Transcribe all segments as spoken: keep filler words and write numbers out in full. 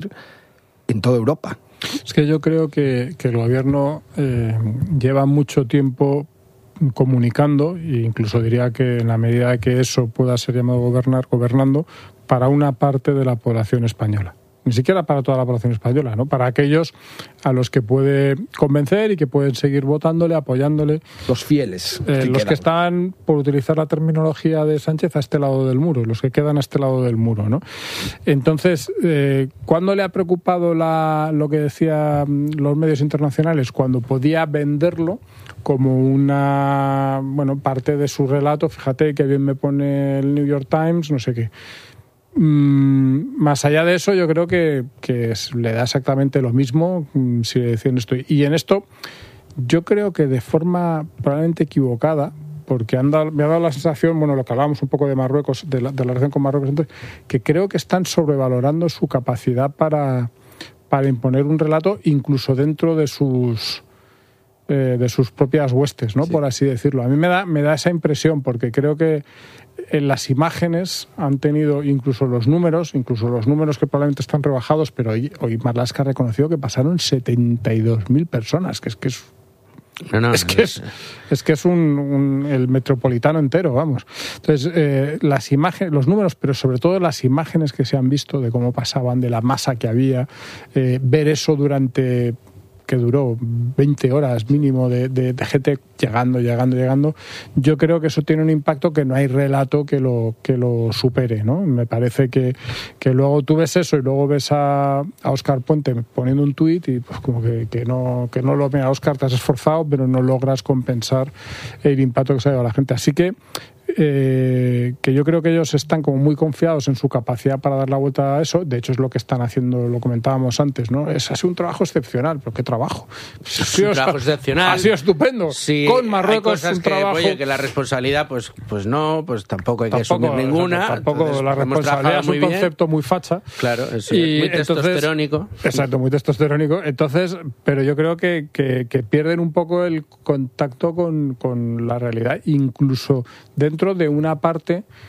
en toda Europa. Es que yo creo que, que el gobierno eh, lleva mucho tiempo comunicando, e incluso diría que en la medida que eso pueda ser llamado gobernar, gobernando para una parte de la población española. Ni siquiera para toda la población española, ¿no? Para aquellos a los que puede convencer y que pueden seguir votándole, apoyándole. Los fieles. Eh, que los quedan. que están, por utilizar la terminología de Sánchez, a este lado del muro, los que quedan a este lado del muro, ¿no? Entonces, eh, ¿cuándo le ha preocupado la, lo que decían los medios internacionales? Cuando podía venderlo como una, bueno, parte de su relato. Fíjate que bien me pone el New York Times, no sé qué. Mm, más allá de eso, yo creo que, que es, le da exactamente lo mismo mm, si le decían esto. Y en esto, yo creo que de forma probablemente equivocada, porque han dado, me ha dado la sensación, bueno, lo que hablábamos un poco de Marruecos, de la, de la relación con Marruecos, entonces, que creo que están sobrevalorando su capacidad para, para imponer un relato, incluso dentro de sus eh, de sus propias huestes, ¿no? Sí. Por así decirlo. A mí me da, me da esa impresión, porque creo que en las imágenes han tenido incluso los números, incluso los números que probablemente están rebajados, pero hoy, hoy Marlaska ha reconocido que pasaron setenta y dos mil personas, que es que es No, no, es que es, es que es un, un el metropolitano entero, vamos. Entonces, eh, las imágenes, los números, pero sobre todo las imágenes que se han visto de cómo pasaban, de la masa que había, eh, ver eso durante, que duró veinte horas mínimo de, de, de gente llegando, llegando, llegando, yo creo que eso tiene un impacto que no hay relato que lo, que lo supere, ¿no? Me parece que, que luego tú ves eso y luego ves a, a Óscar Puente poniendo un tuit y pues como que, que no, que no lo mira, Óscar, te has esforzado, pero no logras compensar el impacto que se ha llevado a la gente. Así que Eh, que yo creo que ellos están como muy confiados en su capacidad para dar la vuelta a eso. De hecho es lo que están haciendo, lo comentábamos antes, ¿no? Es así un trabajo excepcional, pero ¿qué trabajo? Pues es un trabajo excepcional. Ha sido estupendo. Sí, con Marruecos hay es un que, trabajo. Oye, que la responsabilidad, pues, pues no, pues tampoco hay tampoco, que asumir ninguna. Tampoco entonces, la responsabilidad es un muy concepto bien. muy facha. Claro, es y muy entonces, testosterónico. Exacto, muy testosterónico. Entonces, pero yo creo que, que, que pierden un poco el contacto con, con la realidad, incluso dentro de una parte.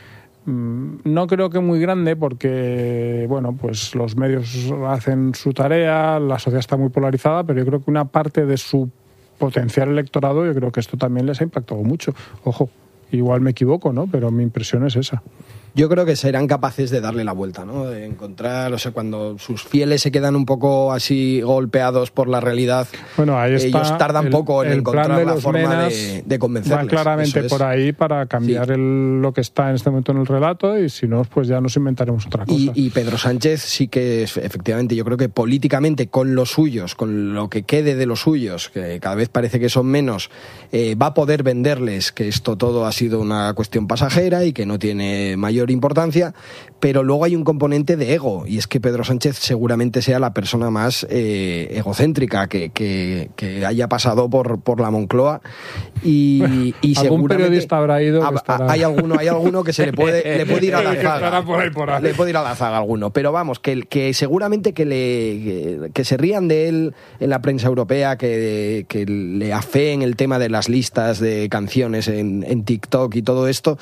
No creo que muy grande, porque bueno, pues los medios hacen su tarea, la sociedad está muy polarizada, pero yo creo que una parte de su potencial electorado, yo creo que esto también les ha impactado mucho. Ojo, igual me equivoco, ¿no? Pero mi impresión es esa. Yo creo que serán capaces de darle la vuelta, ¿no? De encontrar, o sea, cuando sus fieles se quedan un poco así golpeados por la realidad, bueno, ahí está, ellos tardan el, poco en el encontrar la forma Menas de, de convencerles. Van claramente es. por ahí para cambiar sí. el, lo que está en este momento en el relato, y si no, pues ya nos inventaremos otra cosa. Y, y Pedro Sánchez sí que, es, efectivamente, yo creo que políticamente, con los suyos, con lo que quede de los suyos, que cada vez parece que son menos, eh, va a poder venderles que esto todo ha sido una cuestión pasajera y que no tiene mayor importancia. Pero luego hay un componente de ego, y es que Pedro Sánchez seguramente sea la persona más eh, egocéntrica que, que, que haya pasado por, por la Moncloa, y, bueno, y algún periodista habrá ido ha, estará... hay alguno hay alguno que se le puede le puede ir a la zaga por ahí, por ahí. le puede ir a la zaga alguno, pero vamos, que, que seguramente que le que, que se rían de él en la prensa europea, que, que le afeen el tema de las listas de canciones en, en TikTok y todo esto.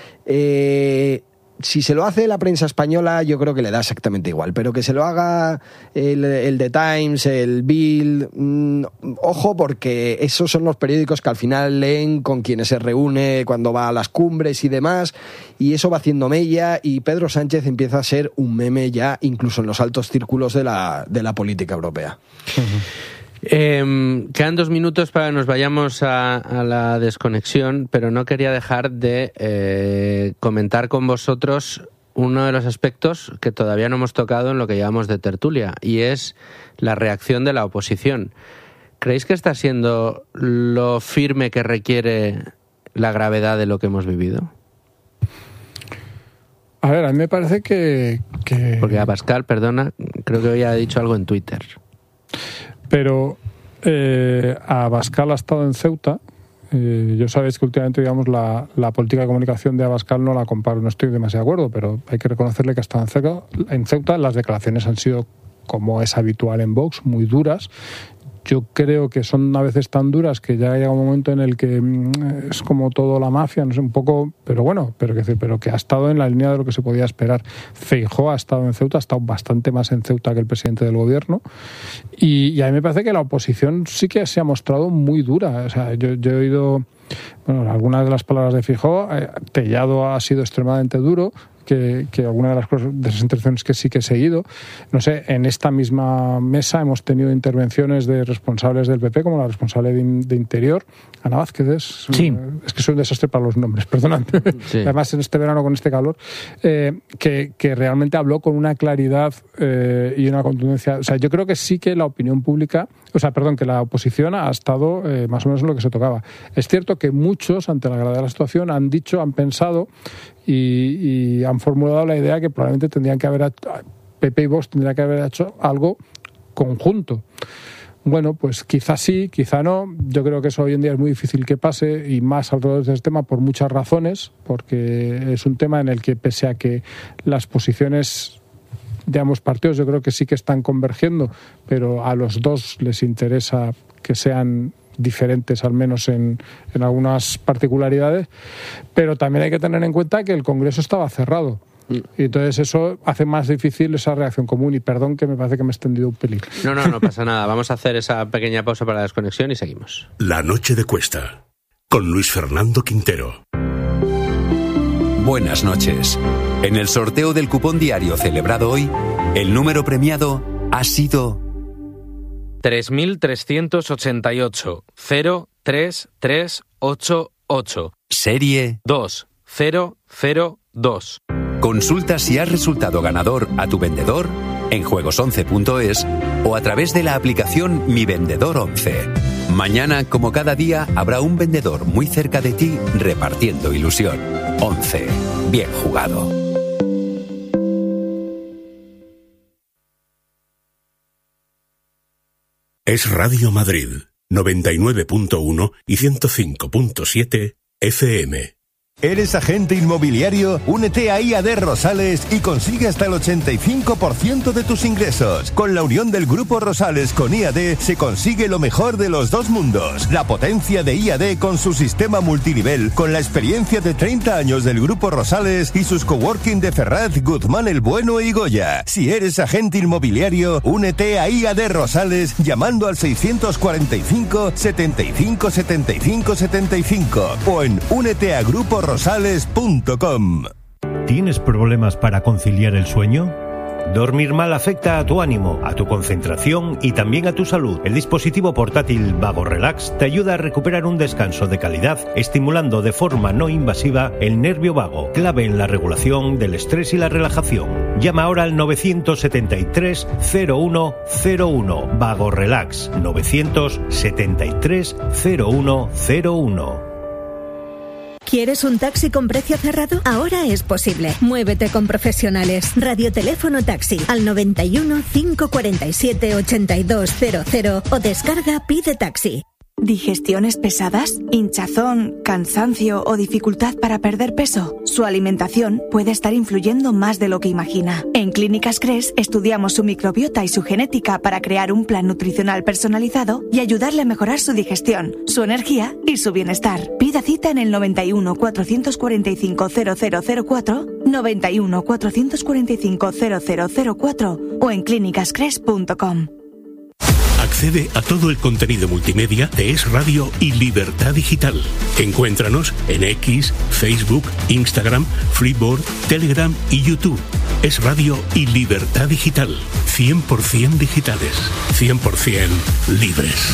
eh Si se lo hace la prensa española, yo creo que le da exactamente igual, pero que se lo haga el, el The Times, el Bild, mmm, ojo, porque esos son los periódicos que al final leen con quienes se reúne cuando va a las cumbres y demás, y eso va haciendo mella, y Pedro Sánchez empieza a ser un meme ya incluso en los altos círculos de la, de la política europea. Uh-huh. Eh, quedan dos minutos para que nos vayamos a, a la desconexión, pero no quería dejar de eh, comentar con vosotros uno de los aspectos que todavía no hemos tocado en lo que llamamos de tertulia, y es la reacción de la oposición. ¿Creéis que está siendo lo firme que requiere la gravedad de lo que hemos vivido? A ver, a mí me parece que... que... Porque Abascal, perdona, creo que hoy ha dicho algo en Twitter. Pero eh, Abascal ha estado en Ceuta. Eh, yo sabéis que últimamente, digamos, la, la política de comunicación de Abascal no la comparo, no estoy demasiado de acuerdo, pero hay que reconocerle que ha estado en Ceuta. En Ceuta las declaraciones han sido, como es habitual en Vox, muy duras. yo creo que son a veces tan duras que ya llega un momento en el que es como todo la mafia, no sé, un poco, pero bueno, pero que, pero que ha estado en la línea de lo que se podía esperar. Feijóo ha estado en Ceuta, ha estado bastante más en Ceuta que el presidente del gobierno, y, y a mí me parece que la oposición sí que se ha mostrado muy dura. O sea, yo, yo he oído, bueno, algunas de las palabras de Feijóo, eh, Tellado ha sido extremadamente duro, Que, que alguna de las cosas de esas intervenciones que sí que he seguido, no sé, en esta misma mesa hemos tenido intervenciones de responsables del P P, como la responsable de, de Interior, Ana Vázquez, es, sí. es que soy un desastre para los nombres, perdonad, sí. Además en este verano con este calor, eh, que, que realmente habló con una claridad eh, y una contundencia. O sea, yo creo que sí que la opinión pública, o sea, perdón, que la oposición ha estado eh, más o menos en lo que se tocaba. Es cierto que muchos, ante la gravedad de la situación, han dicho, han pensado y, y han formulado la idea que probablemente tendrían que haber hecho, P P y Vox tendrían que haber hecho algo conjunto. Bueno, pues quizás sí, quizá no. Yo creo que eso hoy en día es muy difícil que pase, y más alrededor de este tema por muchas razones, porque es un tema en el que, pese a que las posiciones de ambos partidos yo creo que sí que están convergiendo, pero a los dos les interesa que sean diferentes, al menos en, en algunas particularidades, pero también hay que tener en cuenta que el Congreso estaba cerrado. Y entonces eso hace más difícil esa reacción común. Y perdón que me parece que me he extendido un pelín. No, no, no pasa nada. Vamos a hacer esa pequeña pausa para la desconexión y seguimos. La noche de Cuesta, con Luis Fernando Quintero. Buenas noches. En el sorteo del cupón diario celebrado hoy, el número premiado ha sido tres mil trescientos ochenta y ocho cero tres tres ocho ocho. Serie dos cero cero dos. Consulta si has resultado ganador a tu vendedor en juegos once punto es o a través de la aplicación Mi Vendedor once. Mañana, como cada día, habrá un vendedor muy cerca de ti repartiendo ilusión. once. Bien jugado. Es Radio Madrid, noventa y nueve punto uno y ciento cinco punto siete F M. ¿Eres agente inmobiliario? Únete a I A D Rosales y consigue hasta el ochenta y cinco por ciento de tus ingresos. Con la unión del Grupo Rosales con I A D se consigue lo mejor de los dos mundos. La potencia de I A D con su sistema multinivel, con la experiencia de treinta años del Grupo Rosales y sus coworking de Ferraz, Guzmán el Bueno y Goya. Si eres agente inmobiliario, únete a I A D Rosales llamando al seiscientos cuarenta y cinco, setenta y cinco, setenta y cinco, setenta y cinco o en únete a grupo rosales punto com. ¿Tienes problemas para conciliar el sueño? Dormir mal afecta a tu ánimo, a tu concentración y también a tu salud. El dispositivo portátil Vago Relax te ayuda a recuperar un descanso de calidad, estimulando de forma no invasiva el nervio vago, clave en la regulación del estrés y la relajación. Llama ahora al novecientos setenta y tres, cero uno cero uno. Vago Relax, novecientos setenta y tres, cero uno cero uno. ¿Quieres un taxi con precio cerrado? Ahora es posible. Muévete con profesionales. Radioteléfono taxi al noventa y uno, cinco cuarenta y siete, ochenta y dos cero cero o descarga Pide Taxi. ¿Digestiones pesadas? ¿Hinchazón, cansancio o dificultad para perder peso? Su alimentación puede estar influyendo más de lo que imagina. En Clínicas Cres estudiamos su microbiota y su genética para crear un plan nutricional personalizado y ayudarle a mejorar su digestión, su energía y su bienestar. Pida cita en el noventa y uno, cuatrocientos cuarenta y cinco, cero cero cero cuatro, noventa y uno, cuatrocientos cuarenta y cinco, cero cero cero cuatro o en clínicas cres punto com. Accede a todo el contenido multimedia de Es Radio y Libertad Digital. Encuéntranos en X, Facebook, Instagram, Freeboard, Telegram y YouTube. Es Radio y Libertad Digital. cien por ciento digitales, cien por ciento libres.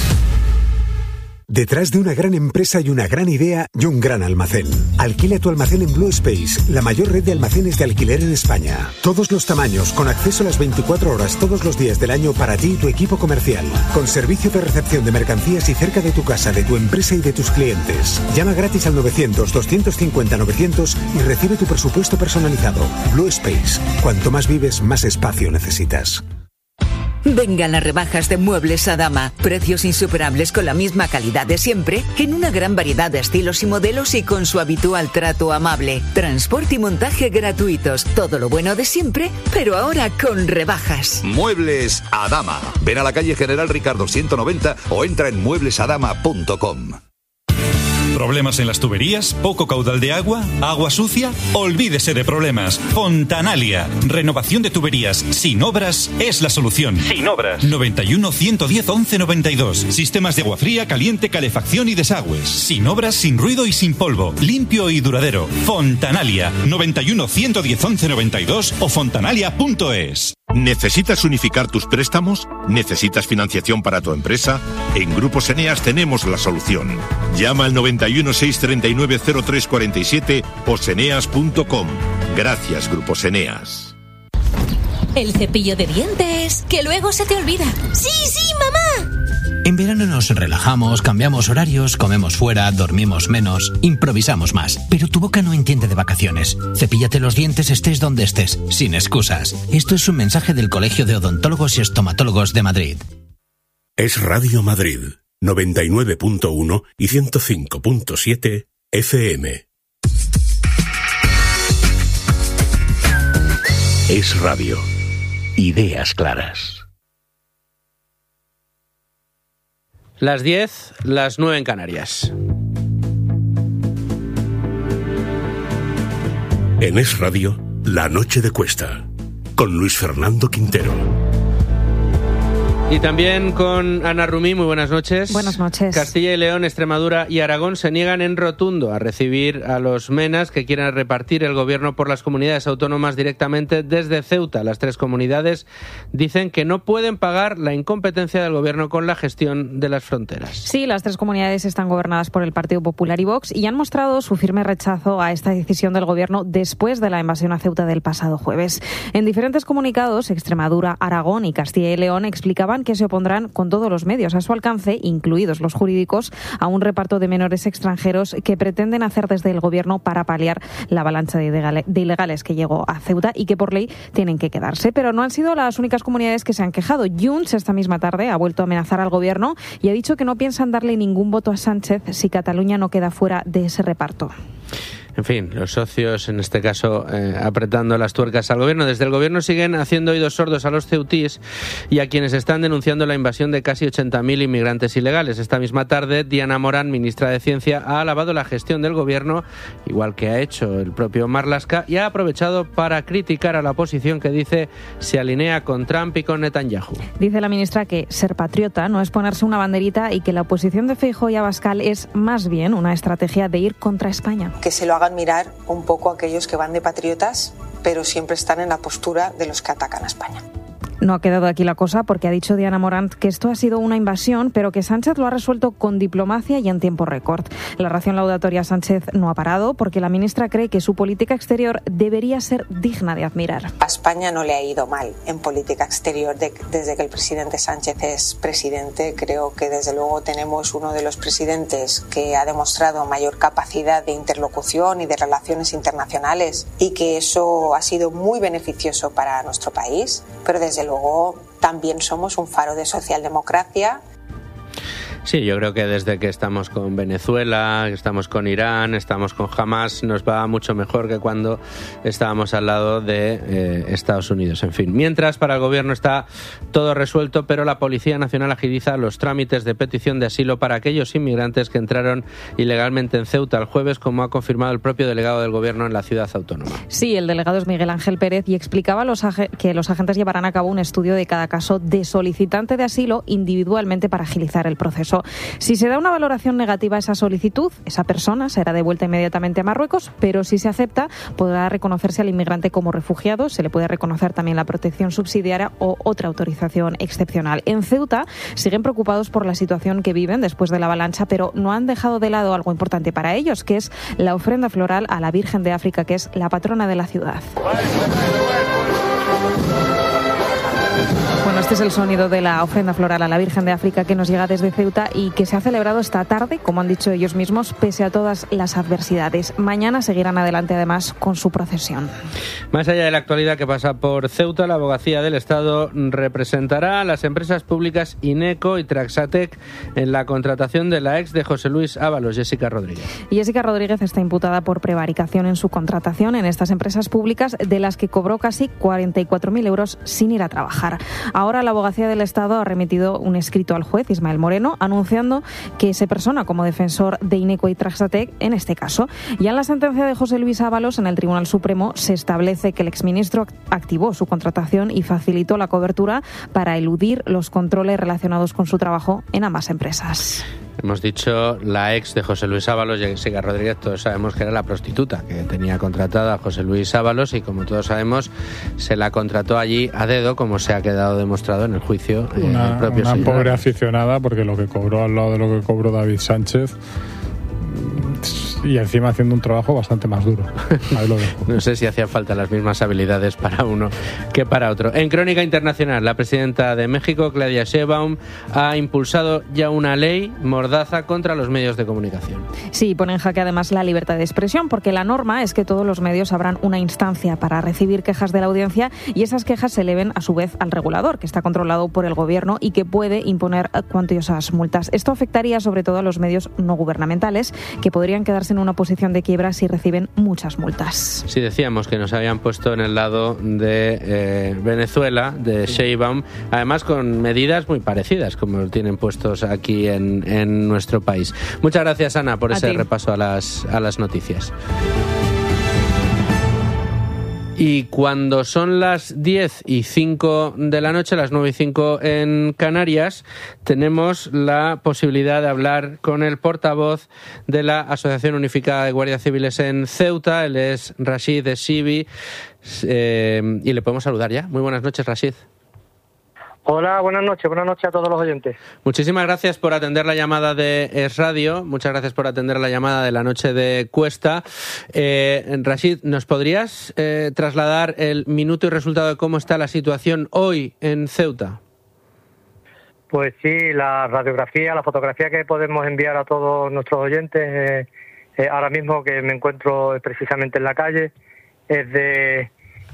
Detrás de una gran empresa hay una gran idea y un gran almacén. Alquila tu almacén en Blue Space, la mayor red de almacenes de alquiler en España. Todos los tamaños, con acceso a las veinticuatro horas todos los días del año para ti y tu equipo comercial. Con servicio de recepción de mercancías y cerca de tu casa, de tu empresa y de tus clientes. Llama gratis al novecientos, doscientos cincuenta, novecientos y recibe tu presupuesto personalizado. Blue Space. Cuanto más vives, más espacio necesitas. Vengan las rebajas de Muebles Adama. Precios insuperables con la misma calidad de siempre, en una gran variedad de estilos y modelos y con su habitual trato amable. Transporte y montaje gratuitos. Todo lo bueno de siempre, pero ahora con rebajas. Muebles Adama. Ven a la calle General Ricardo ciento noventa o entra en muebles adama punto com. ¿Problemas en las tuberías? ¿Poco caudal de agua? ¿Agua sucia? Olvídese de problemas. Fontanalia. Renovación de tuberías sin obras es la solución. Sin obras. noventa y uno, ciento diez, once noventa y dos. Sistemas de agua fría, caliente, calefacción y desagües. Sin obras, sin ruido y sin polvo. Limpio y duradero. Fontanalia. noventa y uno, ciento diez, once noventa y dos o fontanalia punto es. ¿Necesitas unificar tus préstamos? ¿Necesitas financiación para tu empresa? En Grupos Eneas tenemos la solución. Llama al noventa y uno, seiscientos treinta y nueve, cero tres cuarenta y siete o seneas punto com. Gracias, Grupos Eneas. El cepillo de dientes, que luego se te olvida. ¡Sí, sí, mamá! En verano nos relajamos, cambiamos horarios, comemos fuera, dormimos menos, improvisamos más. Pero tu boca no entiende de vacaciones. Cepíllate los dientes estés donde estés, sin excusas. Esto es un mensaje del Colegio de Odontólogos y Estomatólogos de Madrid. Es Radio Madrid, noventa y nueve punto uno y ciento cinco punto siete F M. Es Radio. Ideas claras. Las diez, las nueve en Canarias. En Es Radio, La Noche de Cuesta, con Luis Fernando Quintero. Y también con Ana Rumí, muy buenas noches. Buenas noches. Castilla y León, Extremadura y Aragón se niegan en rotundo a recibir a los menas que quieran repartir el gobierno por las comunidades autónomas directamente desde Ceuta. Las tres comunidades dicen que no pueden pagar la incompetencia del gobierno con la gestión de las fronteras. Sí, las tres comunidades están gobernadas por el Partido Popular y Vox y han mostrado su firme rechazo a esta decisión del gobierno después de la invasión a Ceuta del pasado jueves. En diferentes comunicados, Extremadura, Aragón y Castilla y León explicaban que se opondrán con todos los medios a su alcance, incluidos los jurídicos, a un reparto de menores extranjeros que pretenden hacer desde el gobierno para paliar la avalancha de ilegales que llegó a Ceuta y que por ley tienen que quedarse. Pero no han sido las únicas comunidades que se han quejado. Junts esta misma tarde ha vuelto a amenazar al gobierno y ha dicho que no piensan darle ningún voto a Sánchez si Cataluña no queda fuera de ese reparto. En fin, los socios, en este caso, eh, apretando las tuercas al gobierno. Desde el gobierno siguen haciendo oídos sordos a los ceutíes y a quienes están denunciando la invasión de casi ochenta mil inmigrantes ilegales. Esta misma tarde, Diana Morán, ministra de Ciencia, ha alabado la gestión del gobierno, igual que ha hecho el propio Marlaska, y ha aprovechado para criticar a la oposición que dice se alinea con Trump y con Netanyahu. Dice la ministra que ser patriota no es ponerse una banderita y que la oposición de Feijóo y Abascal es más bien una estrategia de ir contra España. Que se lo haga mirar un poco a aquellos que van de patriotas, pero siempre están en la postura de los que atacan a España. No ha quedado aquí la cosa porque ha dicho Diana Morant que esto ha sido una invasión, pero que Sánchez lo ha resuelto con diplomacia y en tiempo récord. La ración laudatoria a Sánchez no ha parado porque la ministra cree que su política exterior debería ser digna de admirar. A España no le ha ido mal en política exterior de, desde que el presidente Sánchez es presidente. Creo que desde luego tenemos uno de los presidentes que ha demostrado mayor capacidad de interlocución y de relaciones internacionales y que eso ha sido muy beneficioso para nuestro país, pero desde luego también somos un faro de socialdemocracia. Sí, yo creo que desde que estamos con Venezuela, estamos con Irán, estamos con Hamas, nos va mucho mejor que cuando estábamos al lado de eh, Estados Unidos. En fin, mientras para el gobierno está todo resuelto, pero la Policía Nacional agiliza los trámites de petición de asilo para aquellos inmigrantes que entraron ilegalmente en Ceuta el jueves, como ha confirmado el propio delegado del gobierno en la ciudad autónoma. Sí, el delegado es Miguel Ángel Pérez y explicaba los ag- que los agentes llevarán a cabo un estudio de cada caso de solicitante de asilo individualmente para agilizar el proceso. Si se da una valoración negativa a esa solicitud, esa persona será devuelta inmediatamente a Marruecos, pero si se acepta, podrá reconocerse al inmigrante como refugiado, se le puede reconocer también la protección subsidiaria o otra autorización excepcional. En Ceuta siguen preocupados por la situación que viven después de la avalancha, pero no han dejado de lado algo importante para ellos, que es la ofrenda floral a la Virgen de África, que es la patrona de la ciudad. Bueno, Este es el sonido de la ofrenda floral a la Virgen de África que nos llega desde Ceuta y que se ha celebrado esta tarde, como han dicho ellos mismos, pese a todas las adversidades. Mañana seguirán adelante además con su procesión. Más allá de la actualidad que pasa por Ceuta, la Abogacía del Estado representará a las empresas públicas Ineco y Traxatec en la contratación de la ex de José Luis Ábalos, Jessica Rodríguez. Y Jessica Rodríguez está imputada por prevaricación en su contratación en estas empresas públicas, de las que cobró casi cuarenta y cuatro mil euros sin ir a trabajar. Ahora la Abogacía del Estado ha remitido un escrito al juez Ismael Moreno anunciando que se persona como defensor de Ineco y Traxatec en este caso. Ya en la sentencia de José Luis Ábalos en el Tribunal Supremo se establece que el exministro activó su contratación y facilitó la cobertura para eludir los controles relacionados con su trabajo en ambas empresas. Hemos dicho la ex de José Luis Ábalos, Jessica Rodríguez. Todos sabemos que era la prostituta que tenía contratada a José Luis Ábalos y, como todos sabemos, se la contrató allí a dedo, como se ha quedado demostrado en el juicio. Una, el propio una señor. pobre aficionada, porque lo que cobró al lado de lo que cobró David Sánchez, y encima haciendo un trabajo bastante más duro. Ahí lo dejo. No sé si hacían falta las mismas habilidades para uno que para otro. En Crónica Internacional, la presidenta de México, Claudia Sheinbaum, ha impulsado ya una ley mordaza contra los medios de comunicación. Sí, pone en jaque además la libertad de expresión, porque la norma es que todos los medios habrán una instancia para recibir quejas de la audiencia y esas quejas se eleven a su vez al regulador, que está controlado por el gobierno y que puede imponer cuantiosas multas. Esto afectaría sobre todo a los medios no gubernamentales, que podrían quedarse en una posición de quiebra si reciben muchas multas. Sí, decíamos que nos habían puesto en el lado de eh, Venezuela, de Sheinbaum, además con medidas muy parecidas como tienen puestos aquí en, en nuestro país. Muchas gracias, Ana, por a ese ti. repaso a las, a las noticias. Y cuando son las diez y cinco de la noche, las nueve y cinco en Canarias, tenemos la posibilidad de hablar con el portavoz de la Asociación Unificada de Guardias Civiles en Ceuta. Él es Rashid Essibi, eh, y le podemos saludar ya. Muy buenas noches, Rashid. Hola, buenas noches, buenas noches a todos los oyentes. Muchísimas gracias por atender la llamada de Es Radio, muchas gracias por atender la llamada de la noche de Cuesta. Eh, Rashid, ¿nos podrías eh, trasladar el minuto y resultado de cómo está la situación hoy en Ceuta? Pues sí, la radiografía, la fotografía que podemos enviar a todos nuestros oyentes, eh, eh, ahora mismo que me encuentro precisamente en la calle, es de...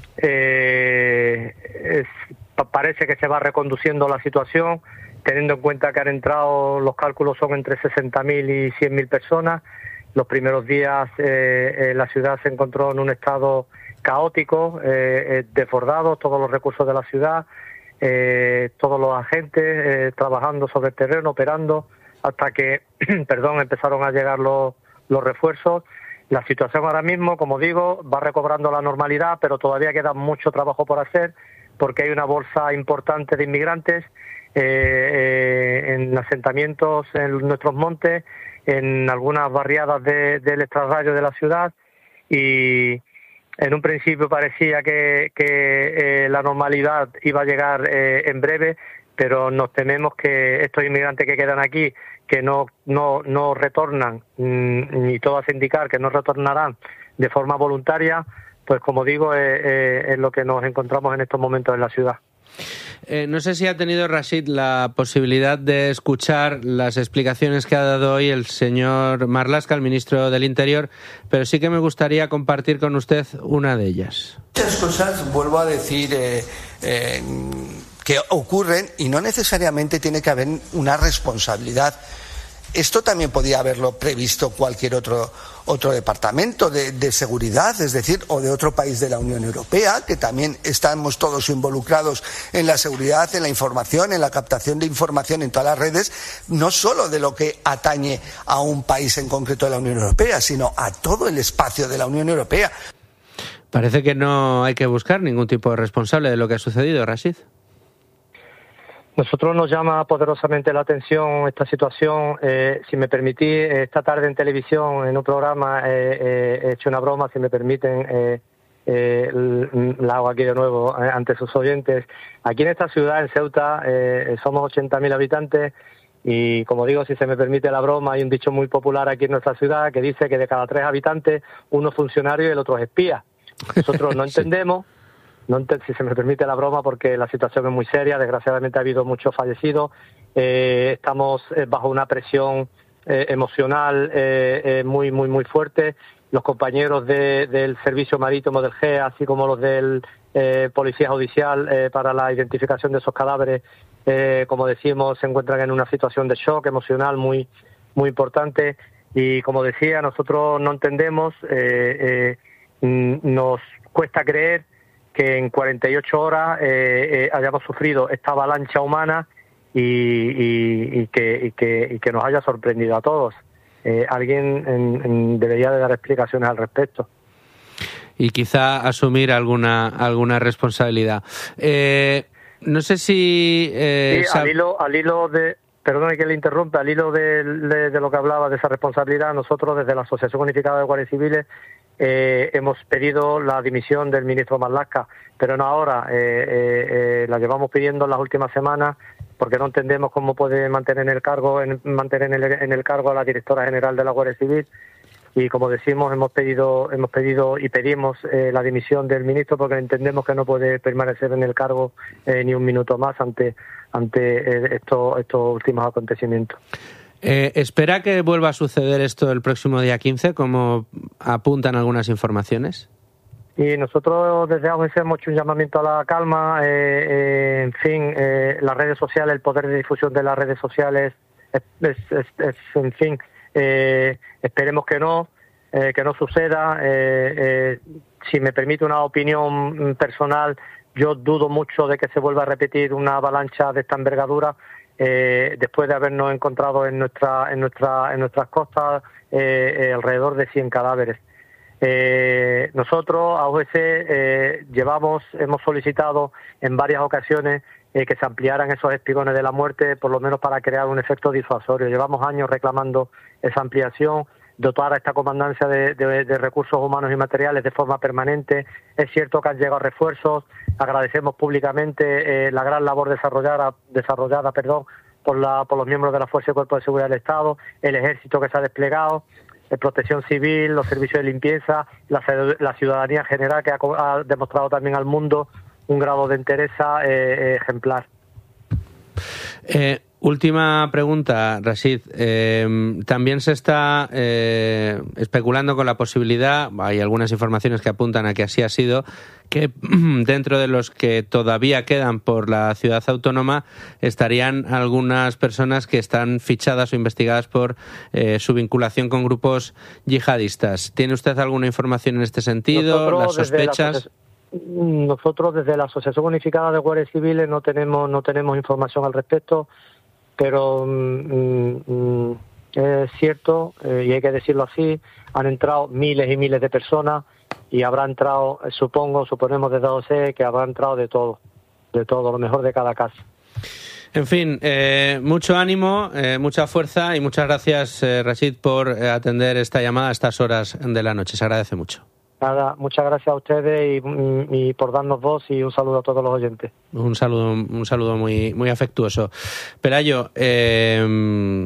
Eh, es, parece que se va reconduciendo la situación, teniendo en cuenta que han entrado, los cálculos son entre sesenta mil y cien mil personas. Los primeros días eh, eh, la ciudad se encontró en un estado caótico, eh, eh, desbordado, todos los recursos de la ciudad, eh, todos los agentes eh, trabajando sobre el terreno, operando, hasta que perdón, empezaron a llegar los, los refuerzos. La situación ahora mismo, como digo, va recobrando la normalidad, pero todavía queda mucho trabajo por hacer, porque hay una bolsa importante de inmigrantes eh, eh, en asentamientos en nuestros montes, en algunas barriadas de, del extrarradio de la ciudad, y en un principio parecía que, que eh, la normalidad iba a llegar eh, en breve, pero nos tememos que estos inmigrantes que quedan aquí, que no no no retornan, ni todo hace indicar que no retornarán de forma voluntaria, pues como digo, es, es, es lo que nos encontramos en estos momentos en la ciudad. Eh, no sé si ha tenido Rashid la posibilidad de escuchar las explicaciones que ha dado hoy el señor Marlaska, el ministro del Interior, pero sí que me gustaría compartir con usted una de ellas. Muchas cosas, vuelvo a decir, eh, eh, que ocurren y no necesariamente tiene que haber una responsabilidad. Esto también podía haberlo previsto cualquier otro otro departamento de, de seguridad, es decir, o de otro país de la Unión Europea, que también estamos todos involucrados en la seguridad, en la información, en la captación de información en todas las redes, no solo de lo que atañe a un país en concreto de la Unión Europea, sino a todo el espacio de la Unión Europea. Parece que no hay que buscar ningún tipo de responsable de lo que ha sucedido, Rashid. Nosotros nos llama poderosamente la atención esta situación. Eh, si me permitís, esta tarde en televisión, en un programa, eh, eh, he hecho una broma, si me permiten, eh, eh, la hago aquí de nuevo eh, ante sus oyentes. Aquí en esta ciudad, en Ceuta, eh, somos ochenta mil habitantes y, como digo, si se me permite la broma, hay un dicho muy popular aquí en nuestra ciudad que dice que de cada tres habitantes, uno es funcionario y el otro es espía. Nosotros no entendemos no si se me permite la broma, porque la situación es muy seria, desgraciadamente ha habido muchos fallecidos, eh, estamos eh, bajo una presión eh, emocional eh, eh, muy, muy, muy fuerte. Los compañeros de, del Servicio Marítimo del G E A, así como los del eh, Policía Judicial eh, para la identificación de esos cadáveres, eh, como decimos, se encuentran en una situación de shock emocional muy, muy importante. Y como decía, nosotros no entendemos, eh, eh, nos cuesta creer que en cuarenta y ocho horas eh, eh, hayamos sufrido esta avalancha humana y, y, y, que, y, que, y que nos haya sorprendido a todos. Eh, alguien en, en, debería de dar explicaciones al respecto. Y quizá asumir alguna alguna responsabilidad. Eh, no sé si... Eh, sí, al hilo, al hilo de... Perdone que le interrumpa, al hilo de, de, de lo que hablaba de esa responsabilidad, nosotros desde la Asociación Unificada de Guardias Civiles eh, hemos pedido la dimisión del ministro Marlaska, pero no ahora, eh, eh, eh, la llevamos pidiendo en las últimas semanas porque no entendemos cómo puede mantener en el cargo en, mantener en el, en el cargo a la directora general de la Guardia Civil, y como decimos hemos pedido hemos pedido y pedimos eh, la dimisión del ministro porque entendemos que no puede permanecer en el cargo eh, ni un minuto más ante ante eh, estos estos últimos acontecimientos. Eh, ¿Espera que vuelva a suceder esto el próximo día quince, como apuntan algunas informaciones? Y nosotros desde A G C hemos hecho un llamamiento a la calma, eh, eh, en fin, eh, las redes sociales, el poder de difusión de las redes sociales, es, es, es, es en fin, eh, esperemos que no, eh, que no suceda. Eh, eh, si me permite una opinión personal, yo dudo mucho de que se vuelva a repetir una avalancha de esta envergadura, eh, después de habernos encontrado en nuestra, en nuestra, en nuestras costas eh, eh, alrededor de cien cadáveres. Eh, nosotros, A G C, eh, llevamos, hemos solicitado en varias ocasiones eh, que se ampliaran esos espigones de la muerte, por lo menos para crear un efecto disuasorio. Llevamos años reclamando esa ampliación, dotar a esta comandancia de, de, de recursos humanos y materiales de forma permanente. Es cierto que han llegado refuerzos, agradecemos públicamente eh, la gran labor desarrollada, desarrollada perdón, por, la, por los miembros de la Fuerza y Cuerpo de Seguridad del Estado, el Ejército que se ha desplegado, Protección Civil, los servicios de limpieza, la, la ciudadanía en general, que ha, ha demostrado también al mundo un grado de entereza eh, ejemplar. Eh, última pregunta, Rashid. Eh, también se está eh, especulando con la posibilidad, hay algunas informaciones que apuntan a que así ha sido, que dentro de los que todavía quedan por la ciudad autónoma estarían algunas personas que están fichadas o investigadas por eh, su vinculación con grupos yihadistas. ¿Tiene usted alguna información en este sentido? Nosotros, ¿Las sospechas? Desde la, nosotros desde la Asociación Unificada de Guardias Civiles no tenemos no tenemos información al respecto, pero mm, mm, es cierto, eh, y hay que decirlo así, han entrado miles y miles de personas y habrá entrado, supongo, suponemos desde A O C que habrá entrado de todo, de todo, lo mejor de cada casa. En fin, eh, mucho ánimo, eh, mucha fuerza y muchas gracias, eh, Rashid, por eh, atender esta llamada a estas horas de la noche. Se agradece mucho. Nada, muchas gracias a ustedes y, y, y por darnos voz, y un saludo a todos los oyentes. Un saludo, un saludo muy, muy afectuoso. Pelayo, eh,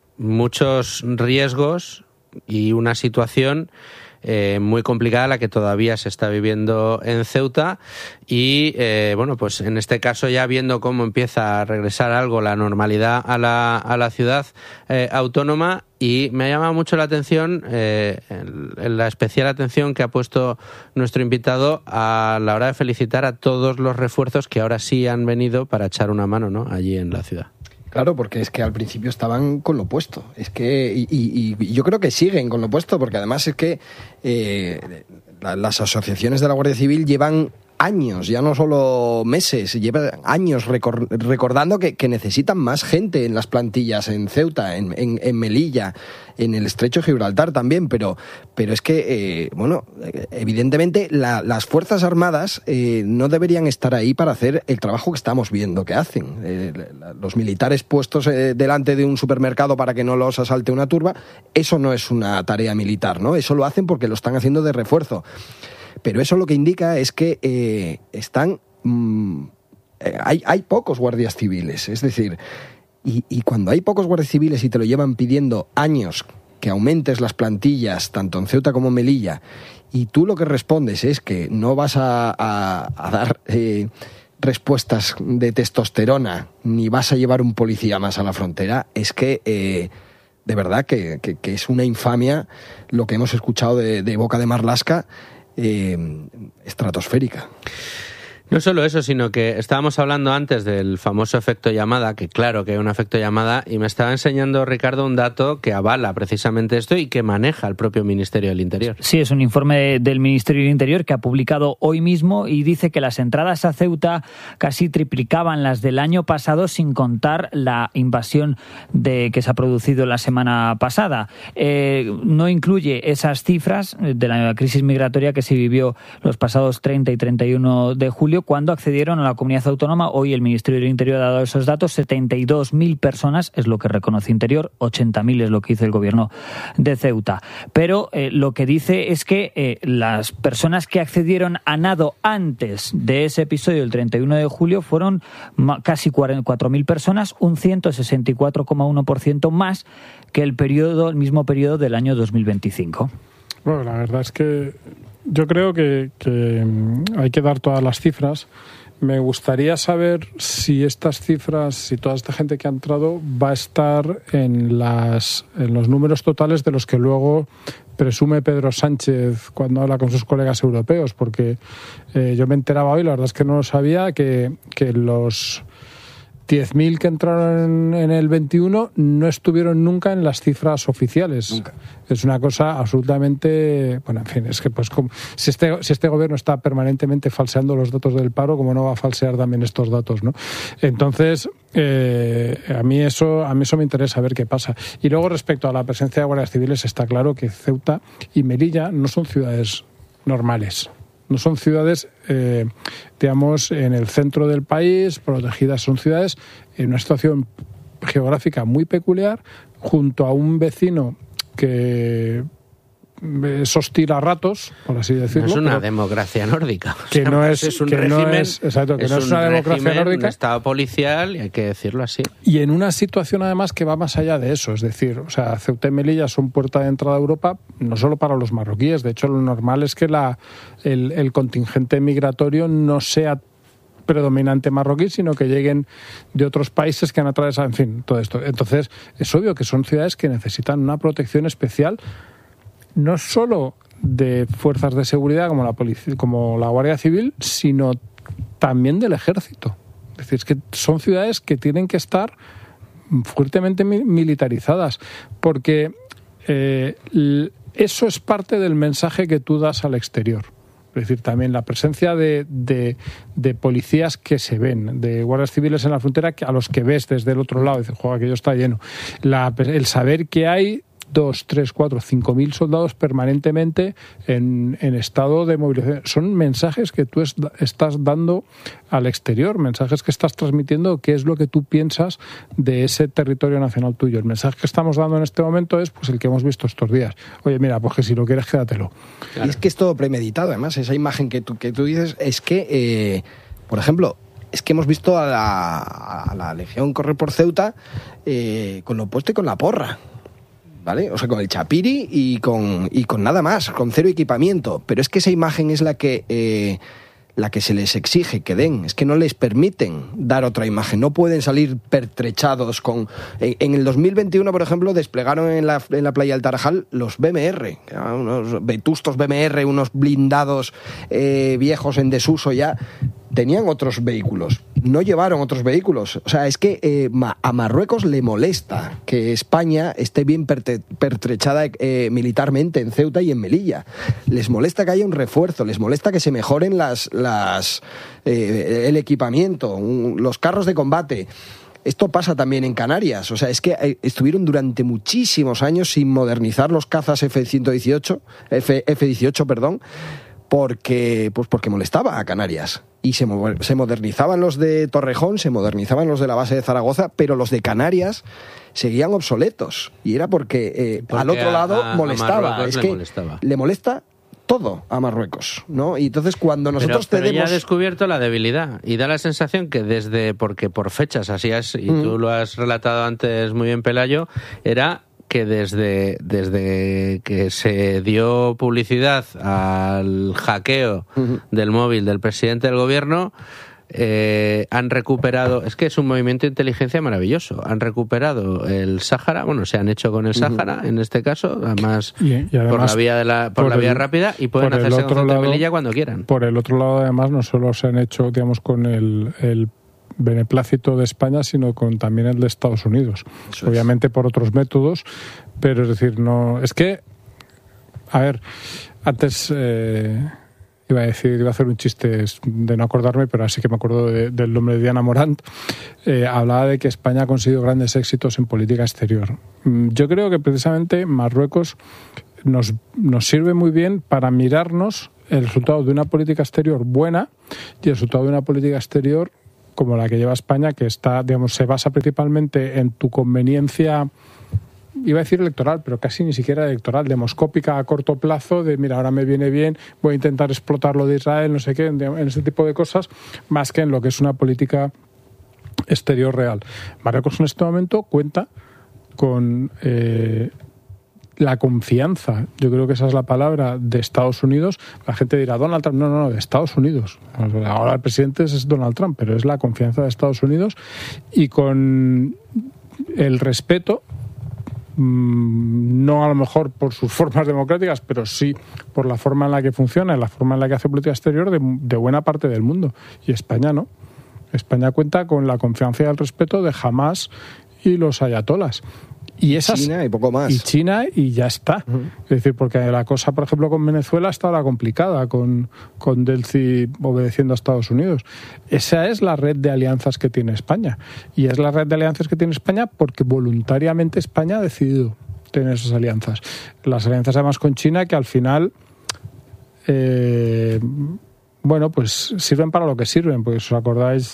muchos riesgos y una situación Eh, muy complicada la que todavía se está viviendo en Ceuta y eh, bueno, pues en este caso ya viendo cómo empieza a regresar algo la normalidad a la, a la ciudad eh, autónoma, y me ha llamado mucho la atención eh, el, el, la especial atención que ha puesto nuestro invitado a la hora de felicitar a todos los refuerzos que ahora sí han venido para echar una mano, ¿no?, allí en la ciudad. Claro, porque es que al principio estaban con lo opuesto. Es que y, y, y yo creo que siguen con lo opuesto, porque además es que eh, la, las asociaciones de la Guardia Civil llevan años, ya no solo meses, llevan años recor- recordando que, que necesitan más gente en las plantillas, en Ceuta, en, en, en Melilla, en el Estrecho de Gibraltar también, pero, pero es que, eh, bueno, evidentemente la, las Fuerzas Armadas eh, no deberían estar ahí para hacer el trabajo que estamos viendo que hacen. Eh, los militares puestos eh, delante de un supermercado para que no los asalte una turba, eso no es una tarea militar, ¿no? Eso lo hacen porque lo están haciendo de refuerzo. Pero eso lo que indica es que eh, están mmm, eh, hay, hay pocos guardias civiles, es decir, y, y cuando hay pocos guardias civiles y te lo llevan pidiendo años que aumentes las plantillas tanto en Ceuta como en Melilla, y tú lo que respondes es que no vas a, a, a dar eh, respuestas de testosterona ni vas a llevar un policía más a la frontera, es que eh, de verdad que, que, que es una infamia lo que hemos escuchado de, de boca de Marlaska, eh, estratosférica. No solo eso, sino que estábamos hablando antes del famoso efecto llamada, que claro que hay un efecto llamada, y me estaba enseñando Ricardo un dato que avala precisamente esto y que maneja el propio Ministerio del Interior. Sí, es un informe del Ministerio del Interior que ha publicado hoy mismo y dice que las entradas a Ceuta casi triplicaban las del año pasado, sin contar la invasión de que se ha producido la semana pasada. Eh, no incluye esas cifras de la crisis migratoria que se vivió los pasados treinta y treinta y uno de julio, cuando accedieron a la comunidad autónoma. Hoy el Ministerio del Interior ha dado esos datos, setenta y dos mil personas es lo que reconoce Interior, ochenta mil es lo que dice el gobierno de Ceuta. Pero eh, lo que dice es que eh, las personas que accedieron a nado antes de ese episodio, el treinta y uno de julio, fueron casi cuatro mil personas, un ciento sesenta y cuatro coma uno por ciento más que el periodo, el mismo periodo del año dos mil veinticinco. Bueno, la verdad es que yo creo que, que hay que dar todas las cifras. Me gustaría saber si estas cifras, si toda esta gente que ha entrado va a estar en, las, en los números totales de los que luego presume Pedro Sánchez cuando habla con sus colegas europeos, porque eh, yo me enteraba hoy, la verdad es que no lo sabía, que, que los diez mil que entraron en el veintiuno no estuvieron nunca en las cifras oficiales. Nunca. Es una cosa absolutamente... Bueno, en fin, es que pues como, si, este, si este gobierno está permanentemente falseando los datos del paro, ¿cómo no va a falsear también estos datos, no? Entonces, eh, a mí eso a mí eso me interesa ver qué pasa. Y luego, respecto a la presencia de guardias civiles, está claro que Ceuta y Melilla no son ciudades normales. No son ciudades, eh, digamos, en el centro del país, protegidas. Son ciudades en una situación geográfica muy peculiar, junto a un vecino que es hostil a ratos, por así decirlo. No es una democracia nórdica. Que no es, es un que régimen, no es, exacto, que es no es una democracia régimen, nórdica. Un estado policial, y hay que decirlo así. Y en una situación además que va más allá de eso, es decir, o sea, Ceuta y Melilla son puerta de entrada a Europa, no solo para los marroquíes. De hecho, lo normal es que la, el, el contingente migratorio no sea predominante marroquí, sino que lleguen de otros países que han atravesado, en fin, todo esto. Entonces, es obvio que son ciudades que necesitan una protección especial, no solo de fuerzas de seguridad como la policía, como la Guardia Civil, sino también del Ejército. Es decir, es que son ciudades que tienen que estar fuertemente militarizadas, porque eh, eso es parte del mensaje que tú das al exterior. Es decir, también la presencia de, de, de policías que se ven, de guardias civiles en la frontera que a los que ves desde el otro lado y dices, joder, aquello está lleno. La, el saber que hay dos, tres, cuatro, cinco mil soldados permanentemente en, en estado de movilización. Son mensajes que tú es, estás dando al exterior, mensajes que estás transmitiendo, qué es lo que tú piensas de ese territorio nacional tuyo. El mensaje que estamos dando en este momento es pues el que hemos visto estos días. Oye, mira, pues que si lo quieres, quédatelo. Claro. Y es que es todo premeditado, además, esa imagen que tú, que tú dices, es que, eh, por ejemplo, es que hemos visto a la, a la Legión correr por Ceuta eh, con lo opuesto y con la porra. ¿Vale? O sea, con el chapiri y con, y con nada más, con cero equipamiento. Pero es que esa imagen es la que, eh, la que se les exige que den. Es que no les permiten dar otra imagen. No pueden salir pertrechados con... En, en el dos mil veintiuno, por ejemplo, desplegaron en la, en la playa del Tarajal los B M R, unos vetustos B M R, unos blindados eh, viejos en desuso ya. Tenían otros vehículos, no llevaron otros vehículos. O sea, es que eh, a Marruecos le molesta que España esté bien perte, pertrechada eh, militarmente en Ceuta y en Melilla. Les molesta que haya un refuerzo, les molesta que se mejoren las, las, eh, el equipamiento, un, los carros de combate. Esto pasa también en Canarias. O sea, es que estuvieron durante muchísimos años sin modernizar los cazas F ciento dieciocho, F, F dieciocho, perdón, porque, pues porque molestaba a Canarias. Y se, se modernizaban los de Torrejón, se modernizaban los de la base de Zaragoza, pero los de Canarias seguían obsoletos. Y era porque, eh, porque al otro a, lado a, molestaba. A es le que molestaba. le molesta todo a Marruecos, ¿no? Y entonces cuando nosotros pero, pero tenemos... ya ha descubierto la debilidad y da la sensación que desde, porque por fechas así es, y mm. tú lo has relatado antes muy bien, Pelayo, era que desde, desde que se dio publicidad al hackeo uh-huh. del móvil del presidente del gobierno, Eh, han recuperado, es que es un movimiento de inteligencia maravilloso, han recuperado el Sáhara, bueno, se han hecho con el Sáhara uh-huh. en este caso, además, y, y además por la vía de la por, por la vía el, rápida y pueden hacerse con Ceuta y Melilla cuando quieran. Por el otro lado, además, no solo se han hecho, digamos, con el, el beneplácito de España, sino con también el de Estados Unidos. Eso obviamente es. Por otros métodos, pero es decir, no, es que, a ver, antes eh, Iba a decir, iba a hacer un chiste de no acordarme, pero así que me acuerdo de, del nombre de Diana Morant. Eh, hablaba de que España ha conseguido grandes éxitos en política exterior. Yo creo que precisamente Marruecos nos, nos sirve muy bien para mirarnos el resultado de una política exterior buena y el resultado de una política exterior como la que lleva España, que está, digamos, se basa principalmente en tu conveniencia, iba a decir electoral, pero casi ni siquiera electoral, demoscópica a corto plazo, de mira, ahora me viene bien, voy a intentar explotar lo de Israel, no sé qué, en ese tipo de cosas, más que en lo que es una política exterior real. Marruecos en este momento cuenta con eh, la confianza, yo creo que esa es la palabra, de Estados Unidos. La gente dirá, Donald Trump, no, no, no, de Estados Unidos. Ahora el presidente es Donald Trump, pero es la confianza de Estados Unidos y con el respeto, no a lo mejor por sus formas democráticas, pero sí por la forma en la que funciona, la forma en la que hace política exterior de, de buena parte del mundo. Y España no. España cuenta con la confianza y el respeto de Hamás y los ayatolas. Y esas, China y poco más. Y China y ya está. Uh-huh. Es decir, porque la cosa, por ejemplo, con Venezuela está ahora complicada, con, con Delcy obedeciendo a Estados Unidos. Esa es la red de alianzas que tiene España. Y es la red de alianzas que tiene España porque voluntariamente España ha decidido tener esas alianzas. Las alianzas además con China que al final, eh, bueno, pues sirven para lo que sirven. Pues os acordáis...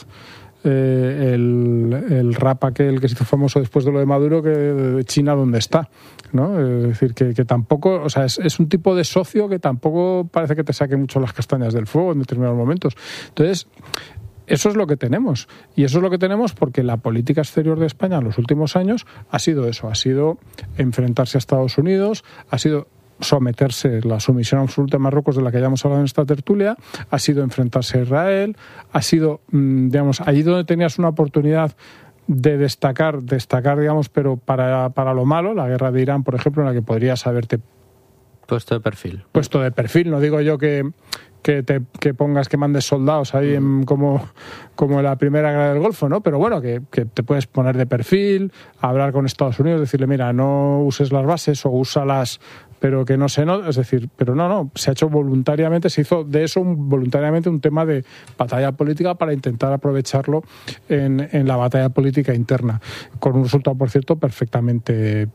Eh, el, el rap aquel que se hizo famoso después de lo de Maduro, que de China dónde está, ¿no? Es decir, que, que tampoco, o sea, es, es un tipo de socio que tampoco parece que te saque mucho las castañas del fuego en determinados momentos. Entonces, eso es lo que tenemos. Y eso es lo que tenemos porque la política exterior de España en los últimos años ha sido eso, ha sido enfrentarse a Estados Unidos, ha sido someterse, la sumisión absoluta de Marruecos de la que ya hemos hablado en esta tertulia, ha sido enfrentarse a Israel, ha sido, digamos, allí donde tenías una oportunidad de destacar, destacar, digamos, pero para, para lo malo, la guerra de Irán, por ejemplo, en la que podrías haberte puesto de perfil. Puesto de perfil, no digo yo que que te que pongas, que mandes soldados ahí en, como, como en la primera guerra del Golfo, ¿no? Pero bueno, que, que te puedes poner de perfil, hablar con Estados Unidos, decirle, mira, no uses las bases o úsalas, pero que no se no, es decir, pero no, no, se ha hecho voluntariamente, se hizo de eso un, voluntariamente un tema de batalla política para intentar aprovecharlo en, en la batalla política interna, con un resultado, por cierto, perfectamente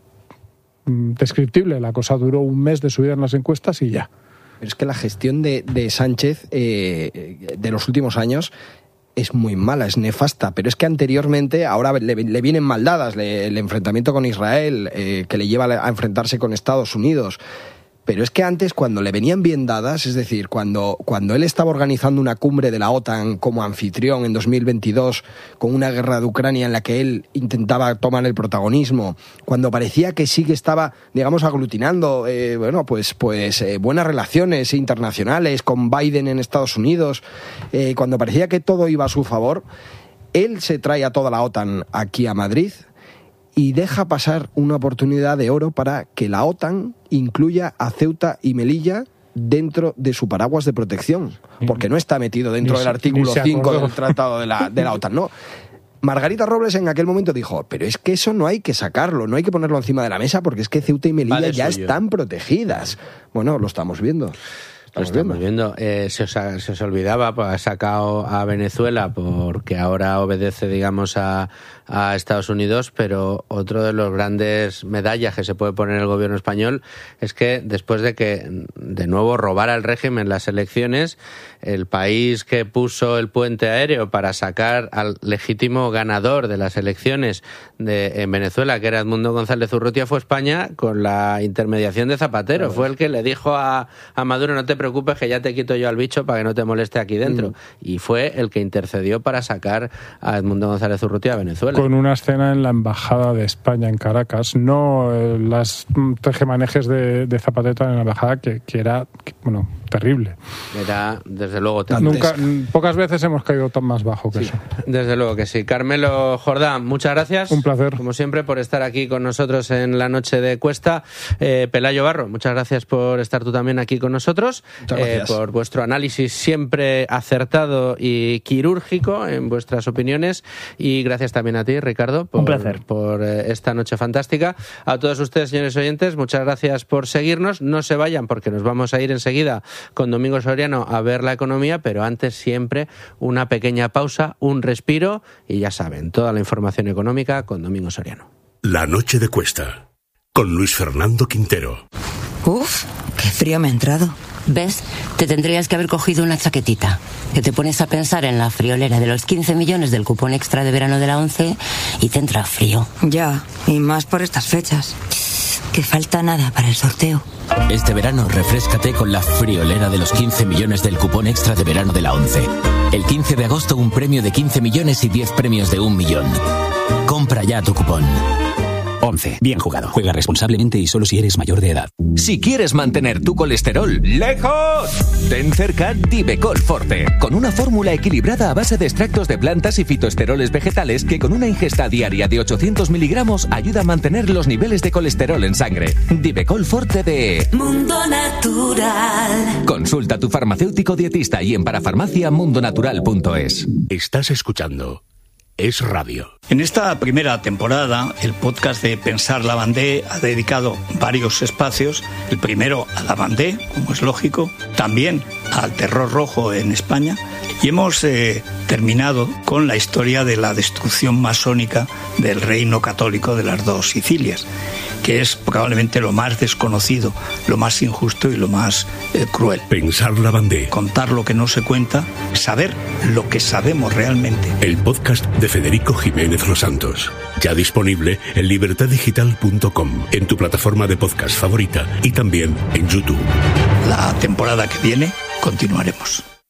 mm, descriptible. La cosa duró un mes de subida en las encuestas y ya. Pero es que la gestión de, de Sánchez eh, de los últimos años es muy mala, es nefasta, pero es que anteriormente, ahora le, le vienen mal dadas, le, el enfrentamiento con Israel, eh, que le lleva a enfrentarse con Estados Unidos. Pero es que antes, cuando le venían bien dadas, es decir, cuando, cuando él estaba organizando una cumbre de la OTAN como anfitrión en dos mil veintidós, con una guerra de Ucrania en la que él intentaba tomar el protagonismo, cuando parecía que sí que estaba, digamos, aglutinando, eh, bueno, pues, pues eh, buenas relaciones internacionales con Biden en Estados Unidos, eh, cuando parecía que todo iba a su favor, él se trae a toda la OTAN aquí a Madrid y deja pasar una oportunidad de oro para que la OTAN incluya a Ceuta y Melilla dentro de su paraguas de protección, porque no está metido dentro del artículo cinco del Tratado de la, de la OTAN, no. Margarita Robles en aquel momento dijo, pero es que eso no hay que sacarlo, no hay que ponerlo encima de la mesa porque es que Ceuta y Melilla vale, ya suyo. Están protegidas. Bueno, lo estamos viendo. Lo estamos viendo. Eh, se, os, se os olvidaba, pues ha sacado a Venezuela porque ahora obedece, digamos, a, a Estados Unidos, pero otro de los grandes medallas que se puede poner el gobierno español es que después de que de nuevo robara el régimen las elecciones, el país que puso el puente aéreo para sacar al legítimo ganador de las elecciones de, en Venezuela, que era Edmundo González Urrutia, fue España, con la intermediación de Zapatero. Fue el que le dijo a, a Maduro, no te preocupes que ya te quito yo al bicho para que no te moleste aquí dentro. Mm. Y fue el que intercedió para sacar a Edmundo González Urrutia a Venezuela. Con una escena en la Embajada de España en Caracas, no eh, las tejemanejes de, de Zapateta en la Embajada, que, que era, que, bueno, terrible. Era, desde luego, Nunca, pocas veces hemos caído tan más bajo que sí, eso. Desde luego que sí. Carmelo Jordán, muchas gracias. Un placer. Como siempre, por estar aquí con nosotros en la noche de Cuesta. Eh, Pelayo Barro, muchas gracias por estar tú también aquí con nosotros. Muchas gracias. Eh, por vuestro análisis siempre acertado y quirúrgico en vuestras opiniones. Y gracias también a ti, Ricardo, por, Un placer. por eh, esta noche fantástica. A todos ustedes, señores oyentes, muchas gracias por seguirnos. No se vayan porque nos vamos a ir enseguida con Domingo Soriano a ver la economía, pero antes siempre una pequeña pausa, un respiro y ya saben, toda la información económica con Domingo Soriano. La noche de Cuesta, con Luis Fernando Quintero. Uf, qué frío me ha entrado. ¿Ves? Te tendrías que haber cogido una chaquetita. Que te pones a pensar en la friolera de los quince millones del cupón extra de verano de la ONCE y te entra frío. Ya, y más por estas fechas. Que falta nada para el sorteo. Este verano refréscate con la friolera de los quince millones del cupón extra de verano de la ONCE. El quince de agosto un premio de quince millones y diez premios de un millón. Compra ya tu cupón. ONCE. Bien jugado. Juega responsablemente y solo si eres mayor de edad. Si quieres mantener tu colesterol lejos, ten cerca Divecol Forte, con una fórmula equilibrada a base de extractos de plantas y fitoesteroles vegetales que con una ingesta diaria de ochocientos miligramos ayuda a mantener los niveles de colesterol en sangre. Divecol Forte de Mundo Natural. Consulta a tu farmacéutico dietista y en parafarmacia mundonatural punto es. Estás escuchando Es Radio. En esta primera temporada, el podcast de Pensar Lavandé ha dedicado varios espacios. El primero a Lavandé, como es lógico, también al terror rojo en España. Y hemos eh, terminado con la historia de la destrucción masónica del reino católico de las dos Sicilias, que es probablemente lo más desconocido, lo más injusto y lo más eh, cruel. Pensar Lavandé. Contar lo que no se cuenta, saber lo que sabemos realmente. El podcast de Federico Jiménez Los Santos. Ya disponible en libertad digital punto com, en tu plataforma de podcast favorita y también en YouTube. La temporada que viene continuaremos.